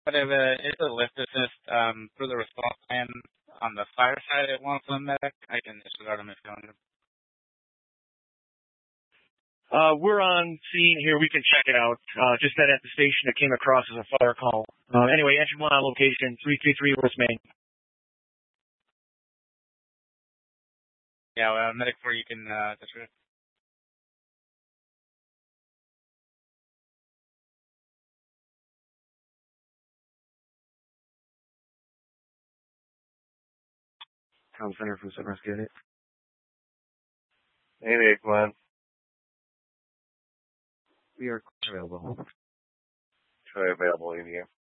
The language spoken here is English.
But if it's a lift assist through the response plan on the fire side, it wants a medic. I can disregard them if you want to. We're on scene here. We can check it out. Just that at the station it came across as a fire call. Anyway, engine 1 on location, 333 West Main. Yeah, medic 4, you can disregard. Town Center from Sunrise Unit. Hey, Glenn. We are available. Try available in here.